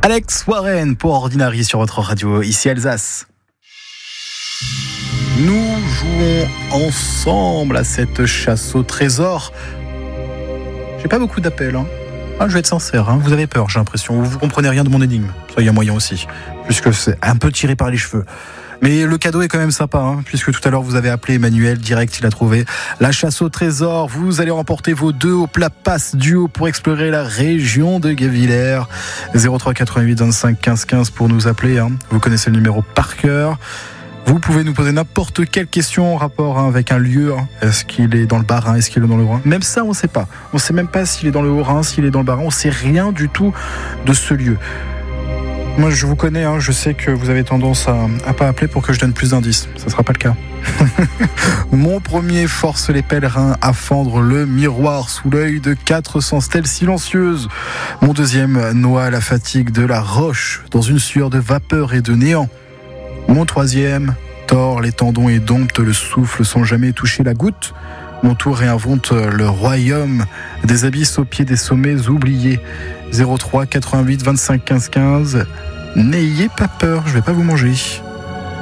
Alex Warren pour Ordinary sur votre radio, ici Alsace. Nous jouons ensemble à cette chasse au trésor. J'ai pas beaucoup d'appels, je vais être sincère, vous avez peur, j'ai l'impression. Vous comprenez rien de mon énigme. Ça, il y a moyen aussi, puisque c'est un peu tiré par les cheveux. Mais le cadeau est quand même sympa, puisque tout à l'heure vous avez appelé Emmanuel, direct il a trouvé la chasse au trésor. Vous allez remporter vos 2 au plat passe duo pour explorer la région de Guebwiller. 03 88 25 15 15 pour nous appeler, Vous connaissez le numéro par cœur. Vous pouvez nous poser n'importe quelle question en rapport avec un lieu. Est-ce qu'il est dans le Bas-Rhin? Est-ce qu'il est dans le Haut-Rhin? Même ça, on ne sait pas. On ne sait même pas s'il est dans le Haut-Rhin, s'il est dans le Bas-Rhin. On ne sait rien du tout de ce lieu. Moi, je vous connais, je sais que vous avez tendance à pas appeler pour que je donne plus d'indices. Ça sera pas le cas. Mon premier force les pèlerins à fendre le miroir sous l'œil de 400 stèles silencieuses. Mon deuxième noie la fatigue de la roche dans une sueur de vapeur et de néant. Mon troisième tord les tendons et dompte le souffle sans jamais toucher la goutte. Mon tour réinvente le royaume des abysses au pied des sommets oubliés. 03 88 25 15 15. N'ayez pas peur, je vais pas vous manger.